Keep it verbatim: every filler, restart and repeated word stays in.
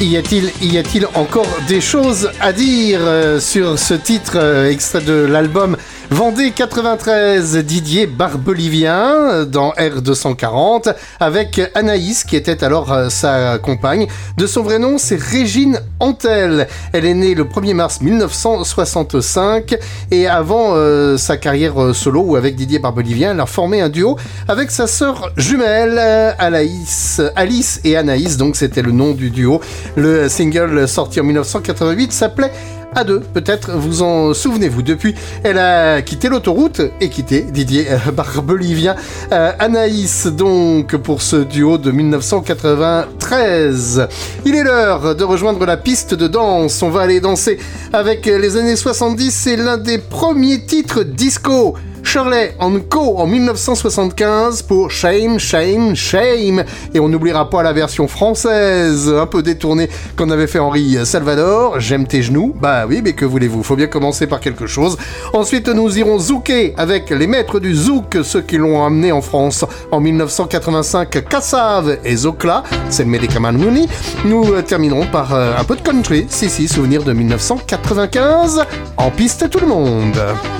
Y a-t-il, y a-t-il encore des choses à dire euh, sur ce titre euh, extrait de l'album Vendée quatre-vingt-treize, Didier Barbelivien dans R deux cent quarante avec Anaïs qui était alors euh, sa compagne. De son vrai nom, c'est Régine Antel. Elle est née le premier mars mille neuf cent soixante-cinq et avant euh, sa carrière euh, solo ou avec Didier Barbelivien, elle a formé un duo avec sa sœur jumelle euh, Alice, Alice et Anaïs, donc c'était le nom du duo. Le single sorti en mille neuf cent quatre-vingt-huit s'appelait À deux, peut-être vous en souvenez-vous. Depuis, elle a quitté l'autoroute et quitté Didier Barbelivien. Euh, Anaïs, donc, pour ce duo de mille neuf cent quatre-vingt-treize. Il est l'heure de rejoindre la piste de danse. On va aller danser avec les années soixante-dix. C'est l'un des premiers titres disco. Shirley and Co en mille neuf cent soixante-quinze pour Shame, Shame, Shame. Et on n'oubliera pas la version française, un peu détournée, qu'on avait fait Henri Salvador. J'aime tes genoux. Bah oui, mais que voulez-vous, faut bien commencer par quelque chose. Ensuite, nous irons zouker avec les maîtres du zouk, ceux qui l'ont amené en France en mille neuf cent quatre-vingt-cinq, Kassav et Zokla. C'est le médicament Mouni. Nous terminerons par euh, un peu de country. Si, si, souvenir de mille neuf cent quatre-vingt-quinze. En piste tout le monde.